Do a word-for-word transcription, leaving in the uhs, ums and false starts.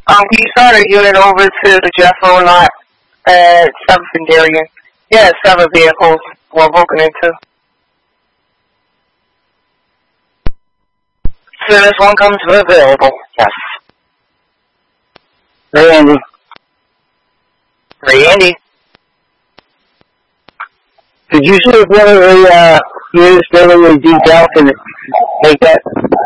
Um, can you start a unit over to the Jeffro lot at seventh and Darien? Yeah, seven vehicles were broken into. As soon as one comes available, yes. Randy. Randy. Did you see if one of the uh, units building in detail can make that